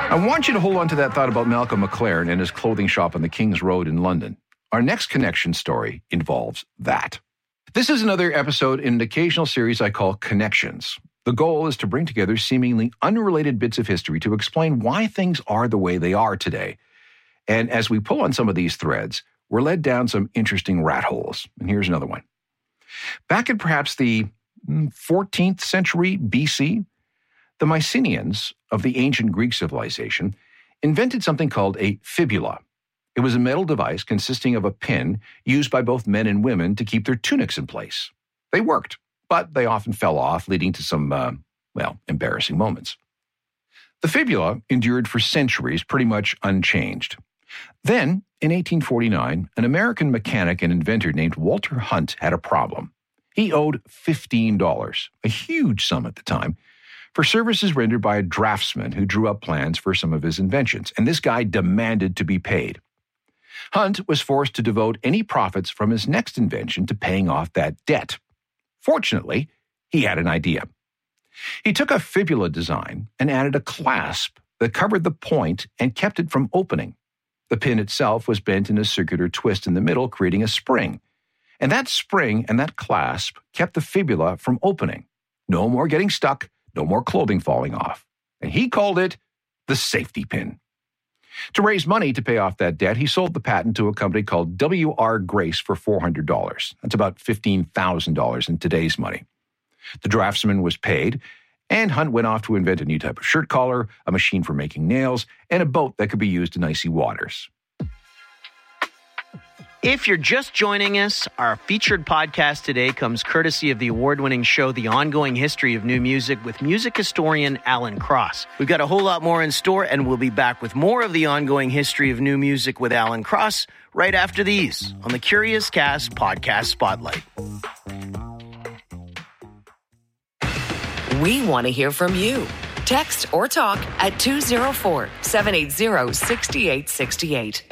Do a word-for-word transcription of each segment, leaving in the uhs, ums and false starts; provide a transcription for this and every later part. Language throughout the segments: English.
I want you to hold on to that thought about Malcolm McLaren and his clothing shop on the King's Road in London. Our next connection story involves that. This is another episode in an occasional series I call Connections. The goal is to bring together seemingly unrelated bits of history to explain why things are the way they are today. And as we pull on some of these threads, we're led down some interesting rat holes. And here's another one. Back in perhaps the fourteenth century B C, the Mycenaeans of the ancient Greek civilization invented something called a fibula. It was a metal device consisting of a pin used by both men and women to keep their tunics in place. They worked, but they often fell off, leading to some, uh, well, embarrassing moments. The fibula endured for centuries pretty much unchanged. Then, in eighteen forty-nine, an American mechanic and inventor named Walter Hunt had a problem. He owed fifteen dollars, a huge sum at the time, for services rendered by a draftsman who drew up plans for some of his inventions, and this guy demanded to be paid. Hunt was forced to devote any profits from his next invention to paying off that debt. Fortunately, he had an idea. He took a fibula design and added a clasp that covered the point and kept it from opening. The pin itself was bent in a circular twist in the middle, creating a spring. And that spring and that clasp kept the fibula from opening. No more getting stuck. No more clothing falling off. And he called it the safety pin. To raise money to pay off that debt, he sold the patent to a company called W R Grace for four hundred dollars. That's about fifteen thousand dollars in today's money. The draftsman was paid, and Hunt went off to invent a new type of shirt collar, a machine for making nails, and a boat that could be used in icy waters. If you're just joining us, our featured podcast today comes courtesy of the award-winning show, The Ongoing History of New Music, with music historian Alan Cross. We've got a whole lot more in store, and we'll be back with more of The Ongoing History of New Music with Alan Cross right after these on the Curious Cast Podcast Spotlight. We want to hear from you. Text or talk at two oh four, seven eight zero, six eight six eight.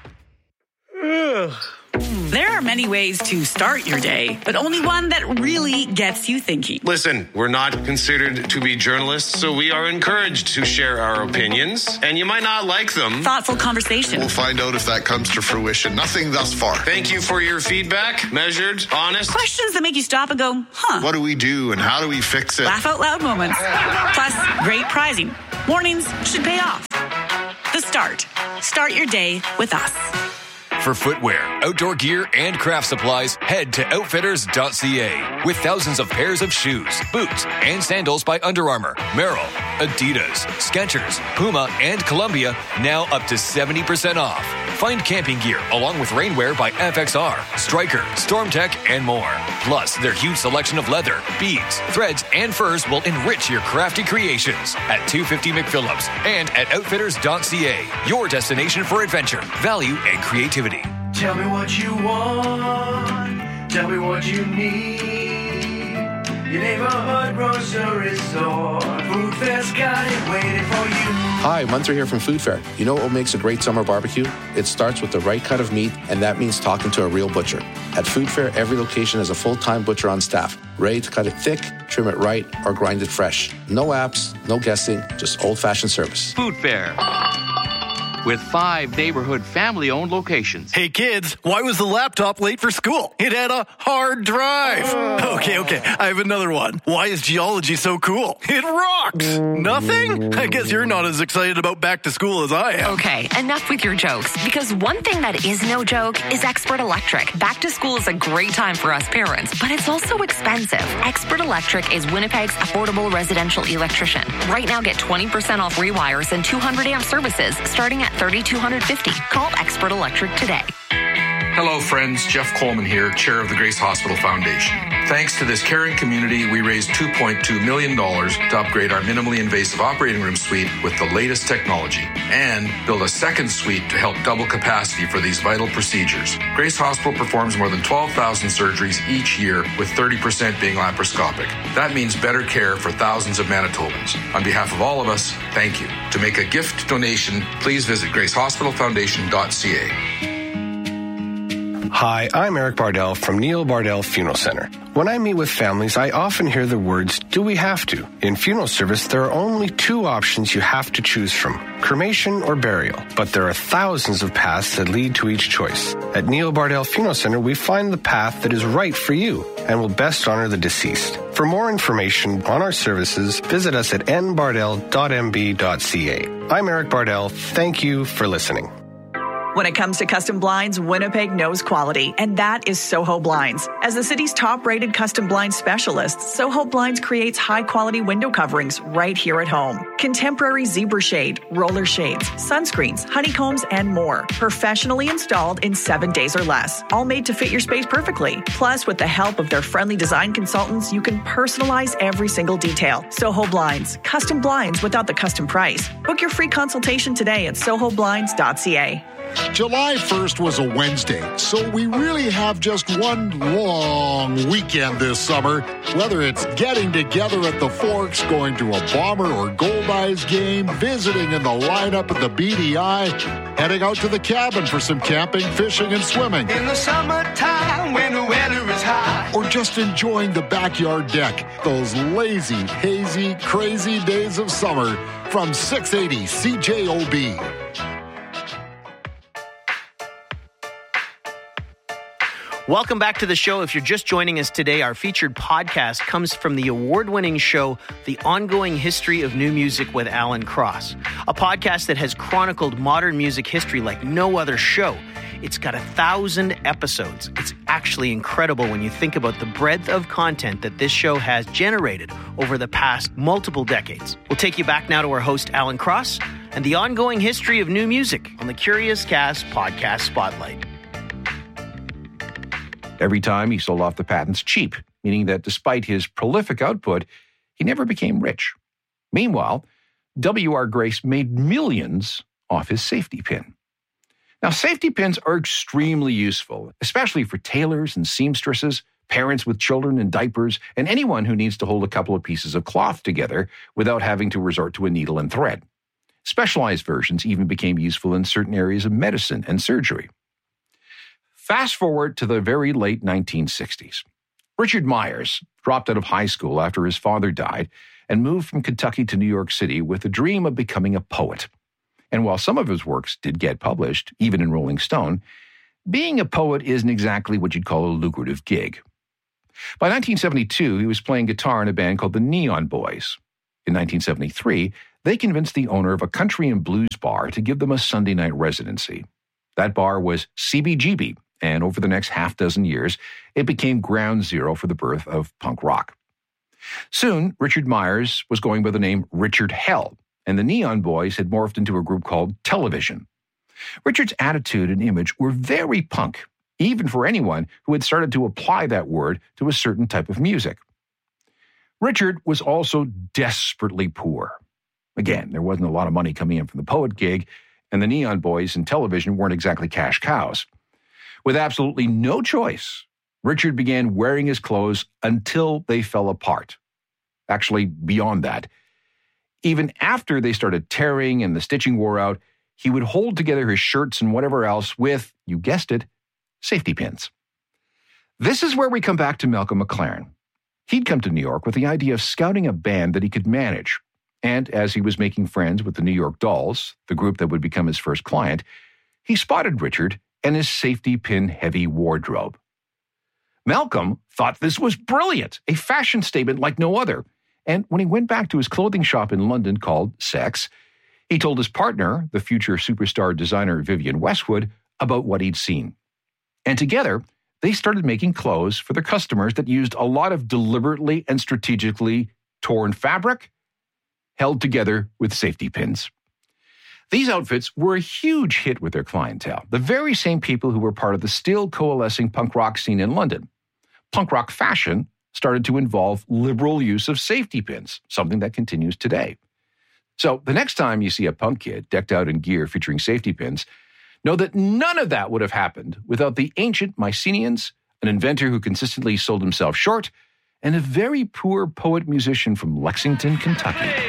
There are many ways to start your day, but only one that really gets you thinking. Listen, we're not considered to be journalists, so we are encouraged to share our opinions, and you might not like them. Thoughtful conversation. We'll find out if that comes to fruition. Nothing thus far. Thank you for your feedback. Measured, honest. Questions that make you stop and go, huh? What do we do and how do we fix it? Laugh out loud moments. Plus, great prizing. Mornings should pay off. The Start. Start your day with us. For footwear, outdoor gear, and craft supplies, head to outfitters dot c a. With thousands of pairs of shoes, boots, and sandals by Under Armour, Merrell, Adidas, Skechers, Puma, and Columbia, now up to seventy percent off. Find camping gear along with rainwear by F X R, Stryker, StormTech, and more. Plus, their huge selection of leather, beads, threads, and furs will enrich your crafty creations at two fifty McPhillips and at outfitters dot c a. Your destination for adventure, value, and creativity. Tell me what you want. Tell me what you need. Your neighborhood grocery store. Food Fair's got it waiting for you. Hi, Munter here from Food Fair. You know what makes a great summer barbecue? It starts with the right cut of meat, and that means talking to a real butcher. At Food Fair, every location has a full-time butcher on staff, ready to cut it thick, trim it right, or grind it fresh. No apps, no guessing, just old-fashioned service. Food Fair. With five neighborhood family-owned locations. Hey kids, why was the laptop late for school? It had a hard drive. Oh. Okay, okay, I have another one. Why is geology so cool? It rocks. Nothing? I guess you're not as excited about back to school as I am. Okay, enough with your jokes, because one thing that is no joke is Expert Electric. Back to school is a great time for us parents, but it's also expensive. Expert Electric is Winnipeg's affordable residential electrician. Right now, get twenty percent off rewires and two hundred amp services starting at three thousand two hundred fifty dollars. Call Expert Electric today. Hello, friends. Jeff Coleman here, chair of the Grace Hospital Foundation. Thanks to this caring community, we raised two point two million dollars to upgrade our minimally invasive operating room suite with the latest technology and build a second suite to help double capacity for these vital procedures. Grace Hospital performs more than twelve thousand surgeries each year, with thirty percent being laparoscopic. That means better care for thousands of Manitobans. On behalf of all of us, thank you. To make a gift donation, please visit grace hospital foundation dot c a. Hi, I'm Eric Bardell from Neil Bardell Funeral Center. When I meet with families, I often hear the words, do we have to? In funeral service, there are only two options you have to choose from, cremation or burial. But there are thousands of paths that lead to each choice. At Neil Bardell Funeral Center, we find the path that is right for you and will best honor the deceased. For more information on our services, visit us at n bardell dot m b dot c a. I'm Eric Bardell. Thank you for listening. When it comes to custom blinds, Winnipeg knows quality, and that is Soho Blinds. As the city's top-rated custom blind specialist, Soho Blinds creates high-quality window coverings right here at home. Contemporary zebra shade, roller shades, sunscreens, honeycombs, and more. Professionally installed in seven days or less. All made to fit your space perfectly. Plus, with the help of their friendly design consultants, you can personalize every single detail. Soho Blinds. Custom blinds without the custom price. Book your free consultation today at soho blinds dot c a. July first was a Wednesday, so we really have just one long weekend this summer. Whether it's getting together at the Forks, going to a Bomber or Goldeyes game, visiting in the lineup at the B D I, heading out to the cabin for some camping, fishing, and swimming. In the summertime when the weather is high. Or just enjoying the backyard deck. Those lazy, hazy, crazy days of summer from six eighty C J O B. Welcome back to the show. If you're just joining us today, our featured podcast comes from the award-winning show, The Ongoing History of New Music with Alan Cross, a podcast that has chronicled modern music history like no other show. It's got a thousand episodes. It's actually incredible when you think about the breadth of content that this show has generated over the past multiple decades. We'll take you back now to our host, Alan Cross, and the ongoing history of new music on the Curious Cast Podcast Spotlight. Every time he sold off the patents cheap, meaning that despite his prolific output, he never became rich. Meanwhile, W R. Grace made millions off his safety pin. Now, safety pins are extremely useful, especially for tailors and seamstresses, parents with children in diapers, and anyone who needs to hold a couple of pieces of cloth together without having to resort to a needle and thread. Specialized versions even became useful in certain areas of medicine and surgery. Fast forward to the very late nineteen sixties. Richard Myers dropped out of high school after his father died and moved from Kentucky to New York City with a dream of becoming a poet. And while some of his works did get published, even in Rolling Stone, being a poet isn't exactly what you'd call a lucrative gig. By nineteen seventy-two, he was playing guitar in a band called the Neon Boys. In nineteen seventy-three, they convinced the owner of a country and blues bar to give them a Sunday night residency. That bar was C B G B. And over the next half dozen years, it became ground zero for the birth of punk rock. Soon, Richard Myers was going by the name Richard Hell, and the Neon Boys had morphed into a group called Television. Richard's attitude and image were very punk, even for anyone who had started to apply that word to a certain type of music. Richard was also desperately poor. Again, there wasn't a lot of money coming in from the poet gig, and the Neon Boys and Television weren't exactly cash cows. With absolutely no choice, Richard began wearing his clothes until they fell apart. Actually, beyond that. Even after they started tearing and the stitching wore out, he would hold together his shirts and whatever else with, you guessed it, safety pins. This is where we come back to Malcolm McLaren. He'd come to New York with the idea of scouting a band that he could manage. And as he was making friends with the New York Dolls, the group that would become his first client, he spotted Richard and his safety pin-heavy wardrobe. Malcolm thought this was brilliant, a fashion statement like no other. And when he went back to his clothing shop in London called Sex, he told his partner, the future superstar designer Vivienne Westwood, about what he'd seen. And together, they started making clothes for their customers that used a lot of deliberately and strategically torn fabric held together with safety pins. These outfits were a huge hit with their clientele, the very same people who were part of the still coalescing punk rock scene in London. Punk rock fashion started to involve liberal use of safety pins, something that continues today. So the next time you see a punk kid decked out in gear featuring safety pins, know that none of that would have happened without the ancient Mycenaeans, an inventor who consistently sold himself short, and a very poor poet-musician from Lexington, Kentucky.